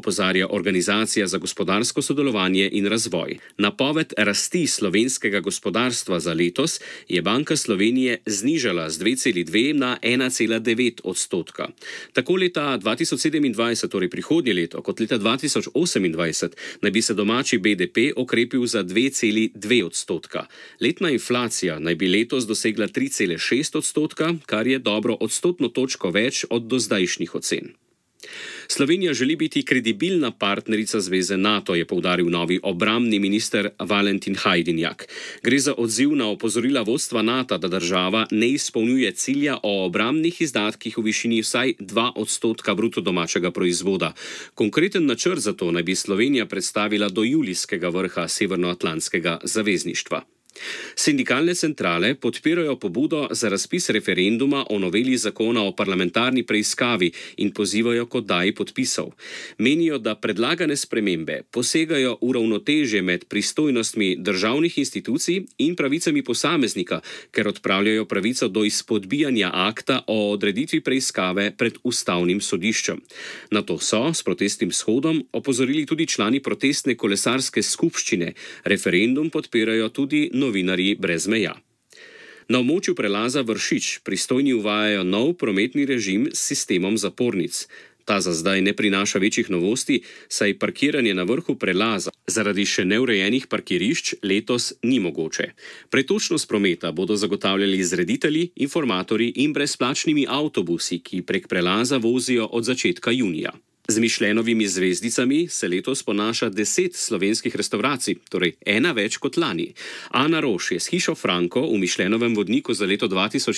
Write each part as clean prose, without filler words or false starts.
opozarja Organizacija za gospodarsko sodelovanje in razvoj. Napoved rasti slovenskega gospodarstva za letos je Banka Slovenije znižala z 2,2 na 1,9 odstotka. Tako leta 2027, torej prihodnje leto, kot leta 2028, naj bi se domači BDP okrepil za 2,2 odstotka. Letna inflacija naj bi letos dosegla 3,6 odstotka, kar je dobro odstotno točko več od dozdajšnjih ocen. Slovenija želi biti kredibilna partnerica zveze NATO, je poudaril novi obrambni minister Valentin Hajdinjak. Gre za odziv na opozorila vodstva NATO, da država ne izpolnjuje cilja o obrambnih izdatkih v višini vsaj 2 odstotka bruto domačega proizvoda. Konkreten načrt za to naj bi Slovenija predstavila do julijskega vrha Severnoatlantskega zavezništva. Sindikalne centrale podpirajo pobudo za razpis referenduma o noveli zakona o parlamentarni preiskavi in pozivajo k oddaji podpisov. Menijo, da predlagane spremembe posegajo v ravnotežje med pristojnostmi državnih institucij in pravicami posameznika, ker odpravljajo pravico do izpodbijanja akta o odreditvi preiskave pred ustavnim sodiščem. Na to so s protestnim shodom opozorili tudi člani protestne kolesarske skupščine. Referendum podpirajo tudi novinarji brez meja. Na območju prelaza Vršič pristojni uvajajo nov prometni režim s sistemom zapornic. Ta za zdaj ne prinaša večjih novosti, saj parkiranje na vrhu prelaza zaradi še neurejenih parkirišč letos ni mogoče. Pretočnost prometa bodo zagotavljali izreditelji, informatorji in brezplačnimi avtobusi, ki prek prelaza vozijo od začetka junija. Z Michelinovimi zvezdicami se letos ponaša 10 slovenskih restavracij, torej ena več kot lani. Ana Roš je s hišo Franko v Michelinovem vodniku za leto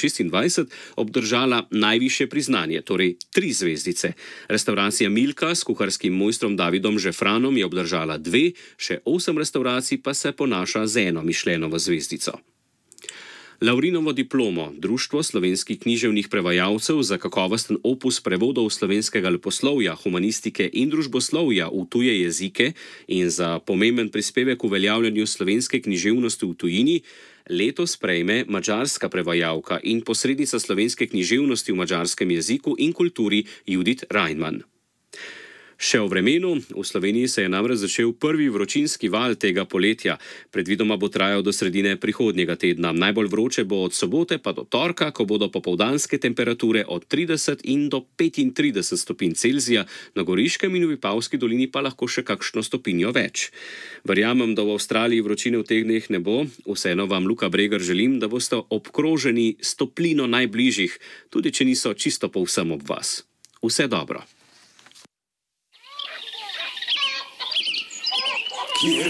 2026 obdržala najvišje priznanje, torej 3 zvezdice. Restavracija Milka s kuharskim mojstrom Davidom Žefranom je obdržala 2, še 8 restavracij pa se ponaša z 1 Michelinovo zvezdico. Lavrinovo diplomo Društvo slovenskih književnih prevajalcev za kakovosten opus prevodov slovenskega leposlovja, humanistike in družboslovja v tuje jezike in za pomemben prispevek v uveljavljanju slovenske književnosti v tujini letos prejme madžarska prevajalka in posrednica slovenske književnosti v madžarskem jeziku in kulturi Judith Reinmann. Še o vremenu. V Sloveniji se je namreč začel prvi vročinski val tega poletja. Predvidoma bo trajal do sredine prihodnjega tedna. Najbolj vroče bo od sobote pa do torka, ko bodo popoldanske temperature od 30 in do 35 stopinj Celzija, na Goriškem in v Vipavski dolini pa lahko še kakšno stopinjo več. Verjamem, da v Avstraliji vročine v teh dneh ne bo. Vseeno vam, Luka Bregar, želim, da boste obkroženi s toplino najbližjih, tudi če niso čisto povsem ob vas. Vse dobro.